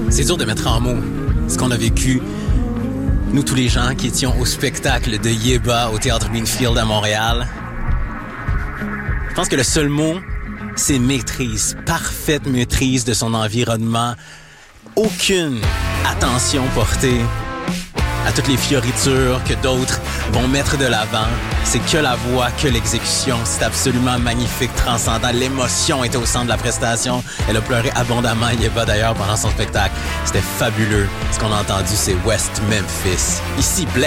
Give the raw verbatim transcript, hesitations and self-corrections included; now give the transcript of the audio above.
C'est dur de mettre en mots ce qu'on a vécu, nous tous les gens qui étions au spectacle de Yeba au Théâtre Greenfield à Montréal. Je pense que le seul mot, c'est maîtrise, parfaite maîtrise de son environnement. Aucune attention portée à toutes les fioritures que d'autres vont mettre de l'avant. C'est que la voix, que l'exécution. C'est absolument magnifique, transcendant. L'émotion était au centre de la prestation. Elle a pleuré abondamment, Yeba d'ailleurs, pendant son spectacle. C'était fabuleux. Ce qu'on a entendu, c'est West Memphis. Ici, Bless.